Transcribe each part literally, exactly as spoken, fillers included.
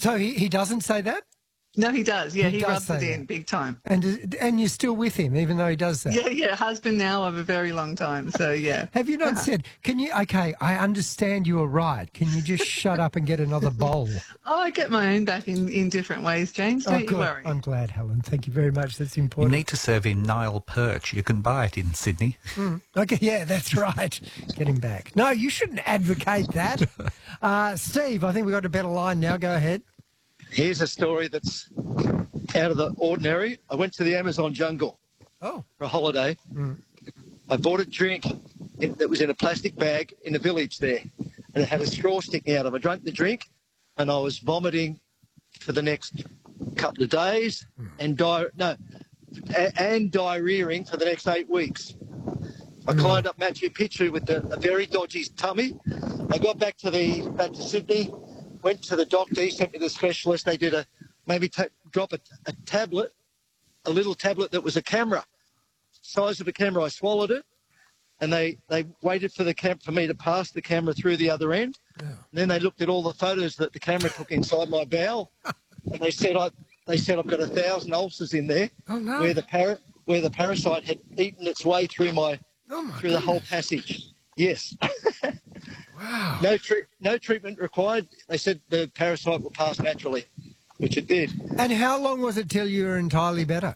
So he, he doesn't say that? No, he does. Yeah, He he, does rubs say it in that. big time. And and you're still with him, even though he does that? Yeah, yeah, husband now of a very long time. So, yeah. Have you not said, can you, okay, I understand you were right. Can you just shut up and get another bowl? Oh, I get my own back in, in different ways, James. Don't Oh, you good. worry. I'm glad, Helen. Thank you very much. That's You important. need to serve in Nile perch. You can buy it in Sydney. Mm. Okay, yeah, that's right. Get him back. No, you shouldn't advocate that. Uh, Steve, I think we've got a better line now. Go ahead. Here's a story that's out of the ordinary. I went to the Amazon jungle Oh. for a holiday. Mm. I bought a drink in, that was in a plastic bag in a village there, and it had a straw sticking out of it. I drank the drink, and I was vomiting for the next couple of days, and di- no, a- and diarrheaing for the next eight weeks. I climbed up Machu Picchu with the, a very dodgy tummy. I got back to the back to Sydney, went to the doctor. He sent me to the specialist. They did a maybe ta- drop a, a tablet, a little tablet that was a camera, size of a camera. I swallowed it, and they, they waited for the cam- for me to pass the camera through the other end. Yeah. And then they looked at all the photos that the camera took inside my bowel, and they said I they said I've got a thousand ulcers in there, Oh, no. where the para- where the parasite had eaten its way through my, Oh, my through the whole passage. Yes. Wow. No tre- no treatment required. They said the parasite will pass naturally, which it did. And how long was it till you were entirely better?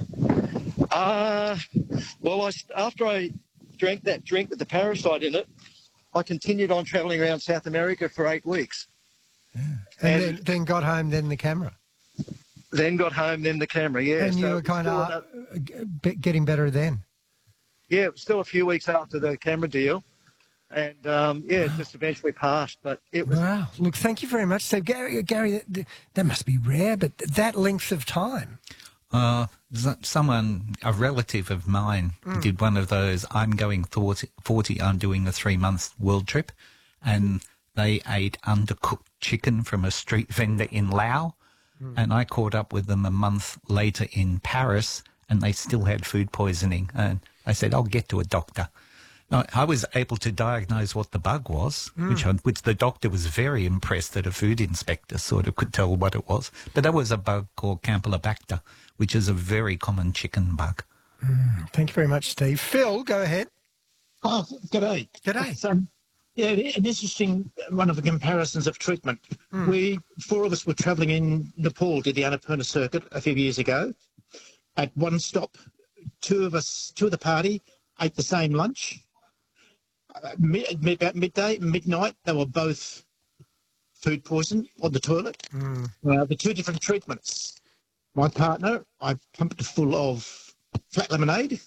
Uh, well, I, after I drank that drink with the parasite in it, I continued on travelling around South America for eight weeks. Yeah. And, And- then, then got home, then the camera. Then got home, then the camera, yeah. and you So were it was kind still of another- getting better then. Yeah, it was still a few weeks after the camera deal. And, um, yeah, it just eventually passed. But it was... Wow. Look, thank you very much, Steve. Gary, Gary that, that must be rare, but that length of time. Uh, someone, a relative of mine, mm. did one of those, I'm going forty, I'm doing a three-month world trip, and they ate undercooked chicken from a street vendor in Laos, mm. and I caught up with them a month later in Paris, and they still had food poisoning, and I said, I'll get to a doctor. Now, I was able to diagnose what the bug was, mm. which, I, which the doctor was very impressed that a food inspector sort of could tell what it was. But that was a bug called Campylobacter, which is a very common chicken bug. Mm. Thank you very much, Steve. Phil, go ahead. Oh, g'day. G'day. So, yeah, an interesting one of the comparisons of treatment. Mm. We, four of us were travelling in Nepal to the Annapurna circuit a few years ago. At one stop, two of us, two of the party, ate the same lunch. Uh, mid, mid, about midday, midnight, they were both food poisoned on the toilet. Mm. Uh, the two different treatments. My partner, I pumped full of flat lemonade,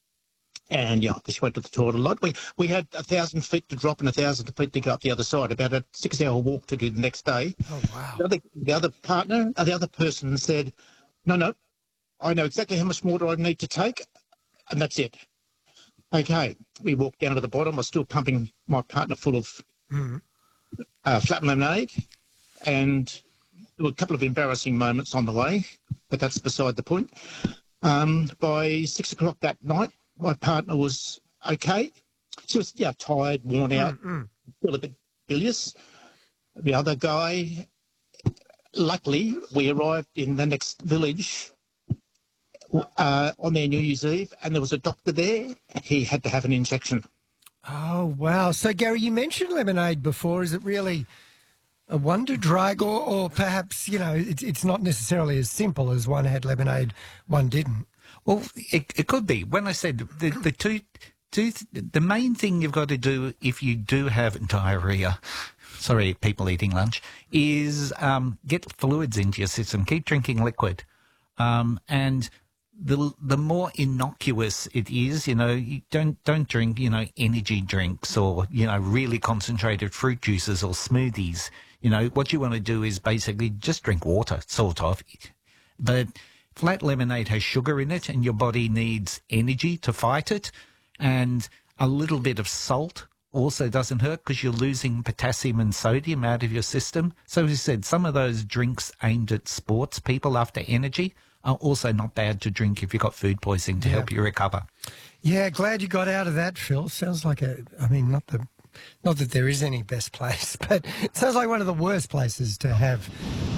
and yeah, she went to the toilet a lot. We we had a thousand feet to drop and a thousand feet to go up the other side. About a six-hour walk to do the next day. Oh wow! The other, the other partner, uh, the other person said, "No, no, I know exactly how much water I need to take, and that's it." Okay, we walked down to the bottom. I was still pumping my partner full of mm. uh, flat lemonade, and there were a couple of embarrassing moments on the way, but that's beside the point. Um, by six o'clock that night, my partner was okay. She was, yeah, tired, worn out, mm-hmm. still a bit bilious. The other guy, luckily, we arrived in the next village uh, on their New Year's Eve, and there was a doctor there. He had to have an injection. Oh, wow. So, Gary, you mentioned lemonade before. Is it really a wonder drug, or, or perhaps, you know, it's, it's not necessarily as simple as one had lemonade, one didn't? Well, it, it could be. When I said the, the two, two, the main thing you've got to do if you do have diarrhea, sorry, people eating lunch, is um, get fluids into your system. Keep drinking liquid. Um, and the the more innocuous it is, you know, you don't don't drink, you know, energy drinks or, you know, really concentrated fruit juices or smoothies. You know, what you want to do is basically just drink water, sort of. But flat lemonade has sugar in it, and your body needs energy to fight it. And a little bit of salt also doesn't hurt because you're losing potassium and sodium out of your system. So as I said, some of those drinks aimed at sports people after energy are also not bad to drink if you've got food poisoning to yeah. help you recover. Yeah, glad you got out of that, Phil. Sounds like a, I mean, not the, not that there is any best place, but it sounds like one of the worst places to have